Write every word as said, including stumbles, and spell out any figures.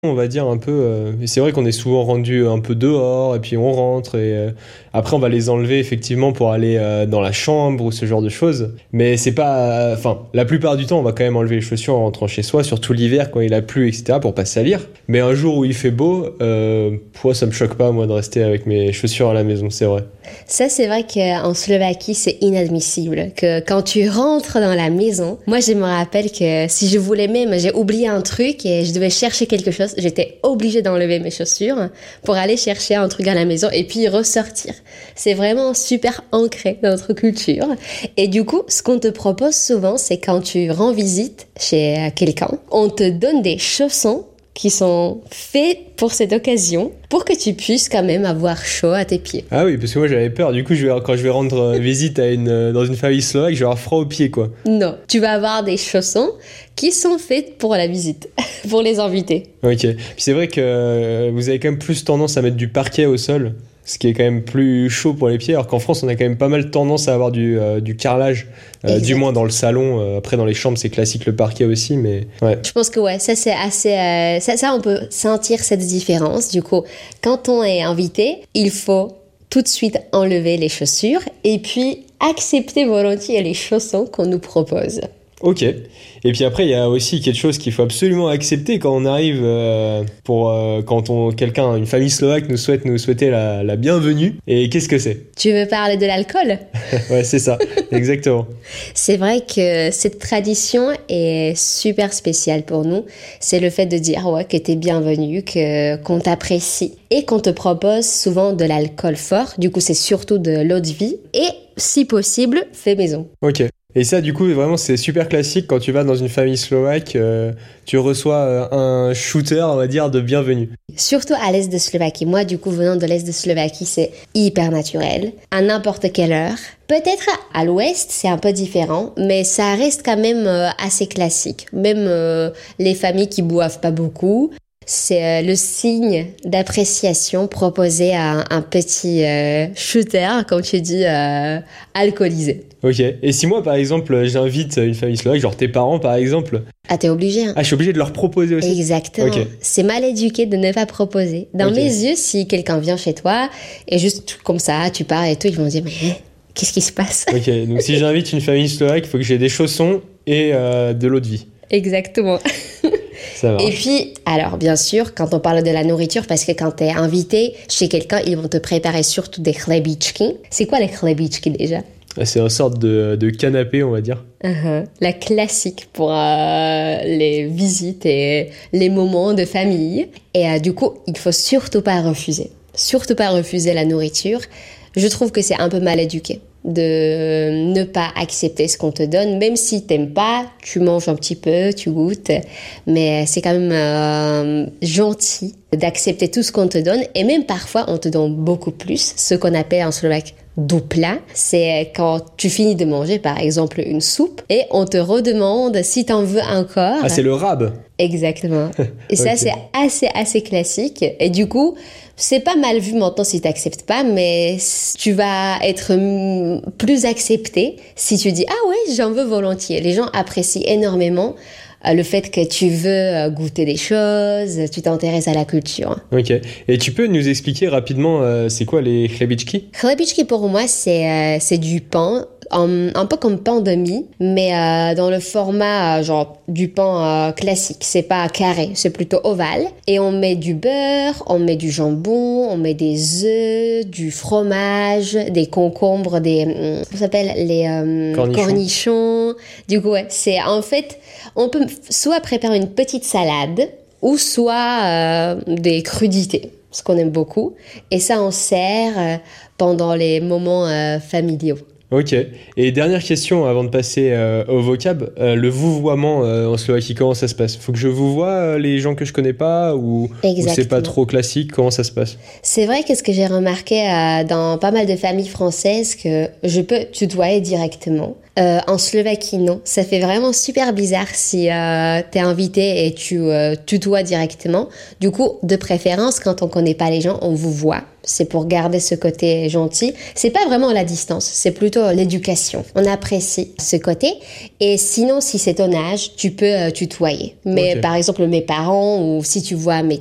on va dire un peu. Euh, et c'est vrai qu'on est souvent rendu un peu dehors et puis on rentre et euh, après on va les enlever effectivement pour aller euh, dans la chambre ou ce genre de choses. Mais c'est pas, enfin, euh, la plupart du temps on va quand même enlever les chaussures en rentrant chez soi, surtout l'hiver quand il a plu, et cetera pour pas salir. Mais un jour où il fait beau, euh, moi ça me choque pas moi de rester avec mes chaussures à la maison, c'est vrai. Ça, c'est vrai qu'en Slovaquie, c'est inadmissible. Que quand tu rentres dans la maison, moi, je me rappelle que si je voulais même, j'ai oublié un truc et je devais chercher quelque chose, j'étais obligée d'enlever mes chaussures pour aller chercher un truc à la maison et puis ressortir. C'est vraiment super ancré dans notre culture. Et du coup, ce qu'on te propose souvent, c'est quand tu rends visite chez quelqu'un, on te donne des chaussons qui sont faits pour cette occasion, pour que tu puisses quand même avoir chaud à tes pieds. Ah oui, parce que moi j'avais peur, du coup je vais, quand je vais rendre visite à une, dans une famille slovaque, je vais avoir froid aux pieds quoi. Non, tu vas avoir des chaussons qui sont faits pour la visite, pour les invités. Ok, puis c'est vrai que vous avez quand même plus tendance à mettre du parquet au sol, ce qui est quand même plus chaud pour les pieds, alors qu'en France on a quand même pas mal tendance à avoir du, euh, du carrelage, euh, du moins dans le salon. Euh, après dans les chambres c'est classique le parquet aussi, mais ouais. Je pense que ouais, ça c'est assez, euh, ça, ça on peut sentir cette différence. Du coup, quand on est invité, il faut tout de suite enlever les chaussures et puis accepter volontiers les chaussons qu'on nous propose. Ok. Et puis après, il y a aussi quelque chose qu'il faut absolument accepter quand on arrive euh, pour euh, quand on quelqu'un, une famille slovaque nous souhaite nous souhaiter la, la bienvenue. Et qu'est-ce que c'est ? Tu veux parler de l'alcool ? Ouais, c'est ça, exactement. C'est vrai que cette tradition est super spéciale pour nous. C'est le fait de dire ouais que t'es bienvenu, que qu'on t'apprécie et qu'on te propose souvent de l'alcool fort. Du coup, c'est surtout de l'eau de vie et si possible, fait maison. Ok. Et ça, du coup, vraiment, c'est super classique quand tu vas dans une famille slovaque, euh, tu reçois euh, un shooter, on va dire, de bienvenue. Surtout à l'est de Slovaquie. Moi, du coup, venant de l'est de Slovaquie, c'est hyper naturel, à n'importe quelle heure. Peut-être à l'ouest, c'est un peu différent, mais ça reste quand même euh, assez classique. Même euh, les familles qui boivent pas beaucoup, c'est euh, le signe d'appréciation proposé à un petit euh, shooter, comme tu dis, euh, alcoolisé. Ok. Et si moi, par exemple, j'invite une famille slovaque, genre tes parents, par exemple... Ah, t'es obligé. Hein. Ah, je suis obligé de leur proposer aussi. Exactement. Okay. C'est mal éduqué de ne pas proposer. Dans okay. mes yeux, si quelqu'un vient chez toi et juste comme ça, tu pars et tout, ils vont dire, mais qu'est-ce qui se passe ? Ok, donc si j'invite une famille slovaque, il faut que j'ai des chaussons et euh, de l'eau de vie. Exactement. Ça marche. Et puis, alors bien sûr, quand on parle de la nourriture, parce que quand t'es invité chez quelqu'un, ils vont te préparer surtout des chlebičky. C'est quoi les chlebičky déjà ? C'est une sorte de, de canapé, on va dire. Uh-huh. La classique pour euh, les visites et les moments de famille. Et euh, du coup, il faut surtout pas refuser. Surtout pas refuser la nourriture. Je trouve que c'est un peu mal éduqué de ne pas accepter ce qu'on te donne. Même si t'aimes pas, tu manges un petit peu, tu goûtes. Mais c'est quand même euh, gentil d'accepter tout ce qu'on te donne. Et même parfois, on te donne beaucoup plus. Ce qu'on appelle en slovaque dupla, c'est quand tu finis de manger par exemple une soupe et on te redemande si t'en veux encore. Ah, c'est le rab. Exactement. Et ça, okay. C'est assez, assez classique. Et du coup, c'est pas mal vu maintenant si t'acceptes pas, mais tu vas être plus accepté si tu dis « Ah ouais, j'en veux volontiers ». Les gens apprécient énormément le fait que tu veux goûter des choses, tu t'intéresses à la culture. Ok. Et tu peux nous expliquer rapidement, euh, c'est quoi les chlebičky ? Chlebičky pour moi, c'est, euh, c'est du pain, un, un peu comme pain de mie, mais euh, dans le format euh, genre du pain euh, classique. C'est pas carré, c'est plutôt ovale. Et on met du beurre, on met du jambon, on met des œufs, du fromage, des concombres, des... Comment ça s'appelle ? Les euh, cornichons. cornichons. Du coup, ouais, c'est en fait... On peut soit préparer une petite salade ou soit euh, des crudités, ce qu'on aime beaucoup. Et ça, on sert euh, pendant les moments euh, familiaux. Ok. Et dernière question avant de passer euh, au vocab. Euh, le vouvoiement euh, en Slovaquie, comment ça se passe ? Faut que je vouvoie euh, les gens que je connais pas ou, ou c'est pas trop classique ? Comment ça se passe ? C'est vrai que ce que j'ai remarqué euh, dans pas mal de familles françaises, que je peux tutoyer directement. Euh, en Slovaquie, non. Ça fait vraiment super bizarre si euh, t'es invité et tu euh, tutoies directement. Du coup, de préférence, quand on connaît pas les gens, on vous voit. C'est pour garder ce côté gentil. C'est pas vraiment la distance, c'est plutôt l'éducation. On apprécie ce côté. Et sinon, si c'est ton âge, tu peux euh, tutoyer. Mais Ok. par exemple, mes parents, ou si tu vois mes